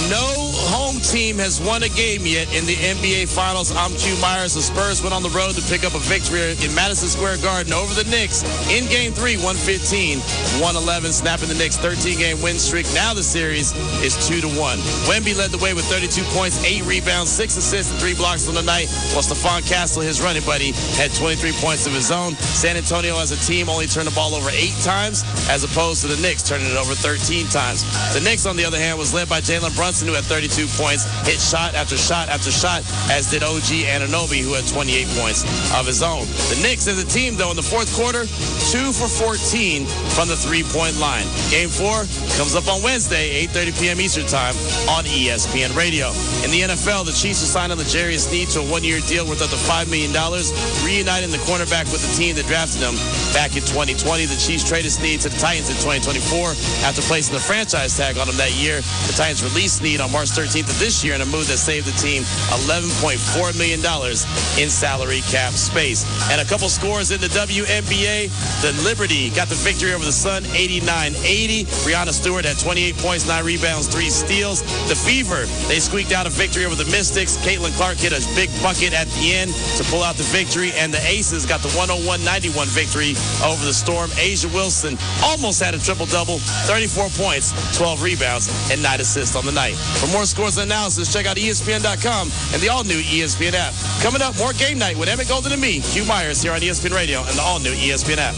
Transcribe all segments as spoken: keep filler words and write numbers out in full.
No home team has won a game yet in the N B A Finals. I'm Q Myers. The Spurs went on the road to pick up a victory in Madison Square Garden over the Knicks in Game three, one fifteen, one eleven, snapping the Knicks' thirteen-game win streak. Now the series is two to one. Wemby led the way with thirty-two points, eight rebounds, six assists, and three blocks on the night, while Stephon Castle, his running buddy, had twenty-three points of his own. San Antonio as a team only turned the ball over eight times, as opposed to the Knicks turning it over thirteen times. The Knicks, on the other hand, was led by Jalen Brunson, who had thirty-two points, hit shot after shot after shot, as did O G Anunoby, who had twenty-eight points of his own. The Knicks as a team, though, in the fourth quarter, two for fourteen from the three-point line. Game four comes up on Wednesday, eight thirty p.m. Eastern Time on E S P N Radio. In the N F L, the Chiefs are signing L'Jarius Sneed to a one-year deal worth up to five million dollars, reuniting the cornerback with the team that drafted him back in twenty twenty. The Chiefs traded Sneed to the Titans in twenty twenty-four after placing the franchise tag on him that year. The Titans released Sneed on March thirteenth of this year in a move that saved the team eleven point four million dollars in salary cap space. And a couple scores in the W N B A. The Liberty got the victory over the Sun, eighty-nine eighty. Breanna Stewart had twenty-eight points, nine rebounds, three steals. The Fever, they squeaked out a victory over the Mystics. Caitlin Clark hit a big bucket at the end to pull out the victory. And the Aces got the one oh one ninety-one victory over the Storm. Asia Wilson almost had a triple-double, thirty-four points, twelve rebounds, and nine assists on the night. For more scores and analysis, check out E S P N dot com and the all-new E S P N app. Coming up, more Game Night with Emmett Golden and me, Q Myers, here on E S P N Radio and the all-new E S P N app.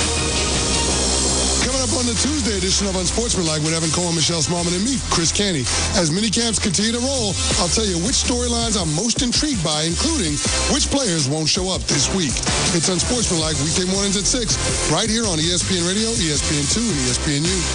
Coming up on the Tuesday edition of Unsportsmanlike with Evan Cohen, Michelle Smallman, and me, Chris Canty. As minicamps continue to roll, I'll tell you which storylines I'm most intrigued by, including which players won't show up this week. It's Unsportsmanlike weekday mornings at six, right here on E S P N Radio, E S P N two, and E S P N U.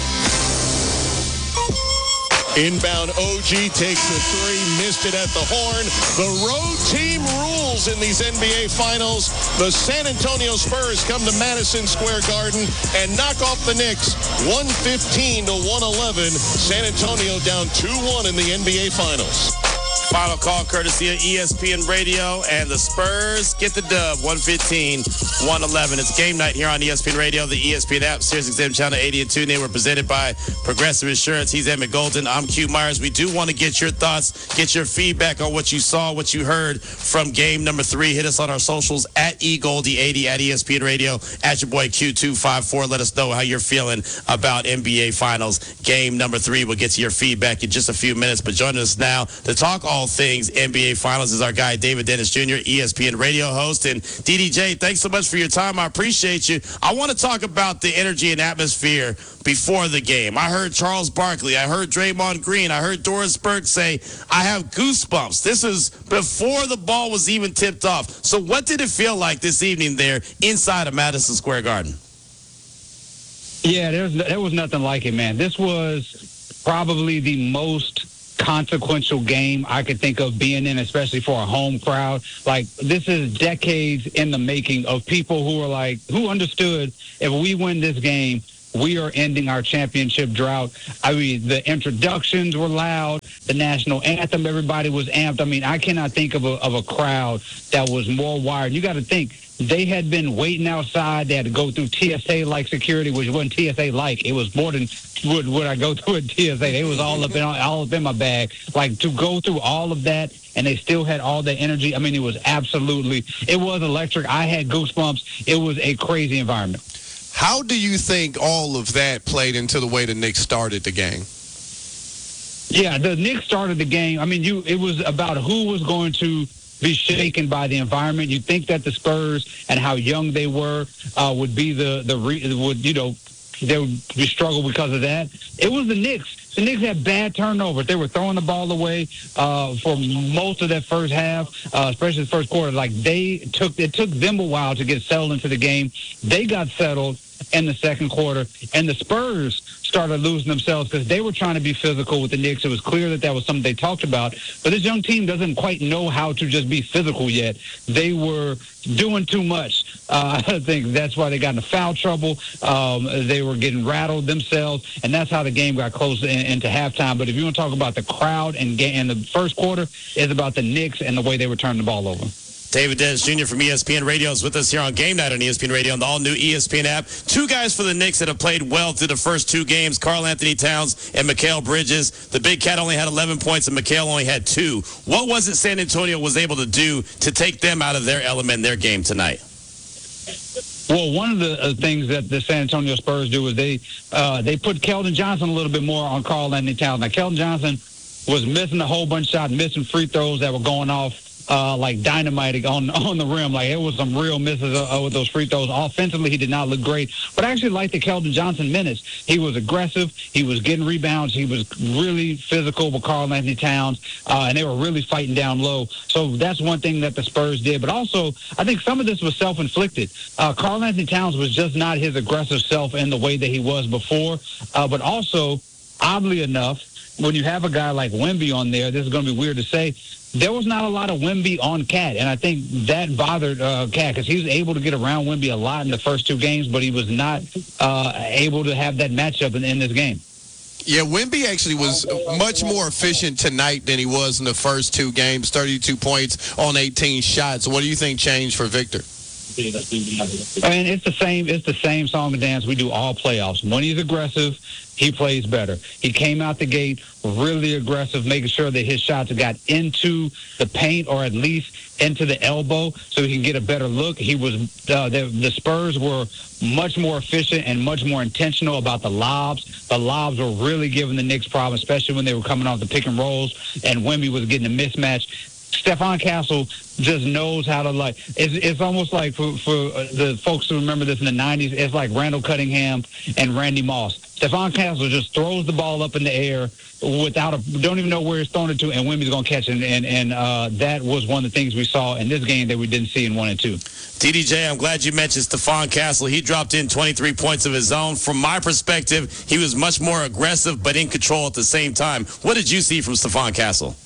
Inbound O G takes the three, missed it at the horn. The road team rules in these N B A Finals. The San Antonio Spurs come to Madison Square Garden and knock off the Knicks one fifteen to one eleven. San Antonio down two one in the N B A Finals. Final call courtesy of E S P N Radio, and the Spurs get the dub, one fifteen, one eleven. It's game night here on E S P N Radio, the E S P N app, Sirius X M Channel eighty and tune in. We're presented by Progressive Insurance. He's Emmett Golden. I'm Q Myers. We do want to get your thoughts, get your feedback on what you saw, what you heard from game number three. Hit us on our socials at E Goldie eighty, at E S P N Radio, at your boy Q two five four. Let us know how you're feeling about N B A Finals game number three. We'll get to your feedback in just a few minutes, but joining us now to talk all things N B A Finals is our guy, David Dennis Junior, E S P N radio host. And D D J, thanks so much for your time. I appreciate you. I want to talk about the energy and atmosphere before the game. I heard Charles Barkley. I heard Draymond Green. I heard Doris Burke say, I have goosebumps. This is before the ball was even tipped off. So what did it feel like this evening there inside of Madison Square Garden? Yeah, there was, there was nothing like it, man. This was probably the most consequential game I could think of being in, especially for a home crowd. Like, this is decades in the making of people who are like, who understood if we win this game, we are ending our championship drought. I mean, the introductions were loud. The national anthem, everybody was amped. I mean, I cannot think of a, of a crowd that was more wired. You got to think, they had been waiting outside. They had to go through T S A-like security, which wasn't T S A-like. It was more than would, would I go through a T S A. It was all up in all up in my bag. Like, to go through all of that, and they still had all that energy. I mean, it was absolutely, it was electric. I had goosebumps. It was a crazy environment. How do you think all of that played into the way the Knicks started the game? Yeah, the Knicks started the game. I mean, you it was about who was going to be shaken by the environment. You think that the Spurs and how young they were uh, would be the the re, would you know they would be struggle because of that. It was the Knicks. The Knicks had bad turnovers. They were throwing the ball away uh, for most of that first half, uh, especially the first quarter. Like, they took it took them a while to get settled into the game. They got settled in the second quarter, and the Spurs started losing themselves because they were trying to be physical with the Knicks. It was clear that that was something they talked about, but this young team doesn't quite know how to just be physical yet. They were doing too much. Uh, I think that's why they got into foul trouble. Um, they were getting rattled themselves, and that's how the game got close in, into halftime. But if you want to talk about the crowd and, ga- and the first quarter, it's about the Knicks and the way they were turning the ball over. David Dennis Junior from E S P N Radio is with us here on Game Night on E S P N Radio on the all-new E S P N app. Two guys for the Knicks that have played well through the first two games, Karl Anthony Towns and Mikal Bridges. The Big Cat only had eleven points and Mikal only had two. What was it San Antonio was able to do to take them out of their element in their game tonight? Well, one of the uh, things that the San Antonio Spurs do is they uh, they put Keldon Johnson a little bit more on Karl Anthony Towns. Now, Keldon Johnson was missing a whole bunch of shots, missing free throws that were going off uh, like dynamite on on the rim. Like, it was some real misses uh, with those free throws. Offensively, he did not look great. But I actually liked the Keldon Johnson minutes. He was aggressive. He was getting rebounds. He was really physical with Karl Anthony Towns, uh, and they were really fighting down low. So that's one thing that the Spurs did. But also, I think some of this was self-inflicted. Uh, Karl Anthony Towns was just not his aggressive self in the way that he was before. Uh, but also, oddly enough, when you have a guy like Wemby on there, this is going to be weird to say, there was not a lot of Wemby on Cat, and I think that bothered uh, Cat because he was able to get around Wemby a lot in the first two games, but he was not uh, able to have that matchup in, in this game. Yeah, Wemby actually was much more efficient tonight than he was in the first two games, thirty-two points on eighteen shots. What do you think changed for Victor? I mean, it's the same. It's the same song and dance we do all playoffs. When he's aggressive, he plays better. He came out the gate really aggressive, making sure that his shots got into the paint or at least into the elbow so he can get a better look. He was uh, the, the Spurs were much more efficient and much more intentional about the lobs. The lobs were really giving the Knicks problems, especially when they were coming off the pick and rolls, and Wemby was getting a mismatch. Stephon Castle just knows how to, like, it's, it's almost like for, for the folks who remember this in the nineties, it's like Randall Cunningham and Randy Moss. Stephon Castle just throws the ball up in the air without a, don't even know where he's throwing it to, and Wemby's going to catch it. And, and uh, that was one of the things we saw in this game that we didn't see in one and two. D D J, I'm glad you mentioned Stephon Castle. He dropped in twenty-three points of his own. From my perspective, he was much more aggressive but in control at the same time. What did you see from Stephon Castle?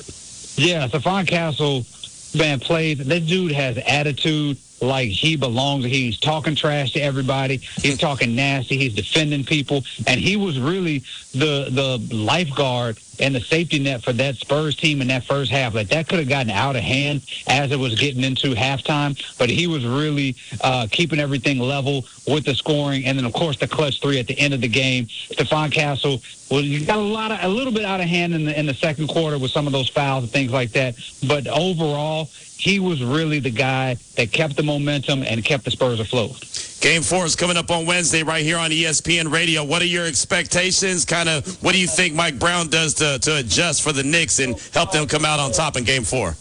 Yeah, Stephon Castle, man, played. This dude has attitude like he belongs. He's talking trash to everybody. He's talking nasty. He's defending people. And he was really the the lifeguard and the safety net for that Spurs team in that first half. Like, that could have gotten out of hand as it was getting into halftime. But he was really uh, keeping everything level with the scoring. And then, of course, the clutch three at the end of the game. Stephon Castle, well, you got a lot of, a little bit out of hand in the in the second quarter with some of those fouls and things like that. But overall, he was really the guy that kept the momentum and kept the Spurs afloat. Game four is coming up on Wednesday right here on E S P N Radio. What are your expectations? Kind of, what do you think Mike Brown does to, to adjust for the Knicks and help them come out on top in game four?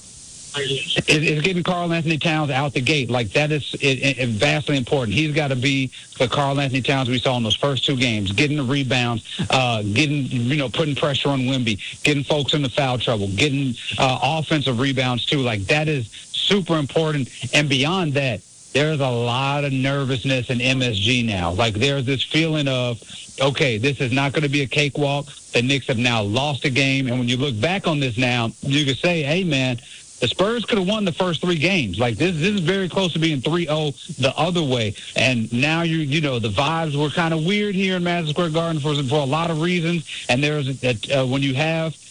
It's getting Karl Anthony Towns out the gate. Like, that is it, it, vastly important. He's got to be the Karl Anthony Towns we saw in those first two games, getting the rebounds, uh, getting, you know, putting pressure on Wemby, getting folks into foul trouble, getting uh, offensive rebounds too. Like, that is super important. And beyond that, there's a lot of nervousness in M S G now. Like, there's this feeling of, okay, this is not going to be a cakewalk. The Knicks have now lost a game. And when you look back on this now, you can say, hey, man, the Spurs could have won the first three games. Like, this, this is very close to being three oh the other way. And now, you you know, the vibes were kind of weird here in Madison Square Garden for, for a lot of reasons. And there's a, uh, when you have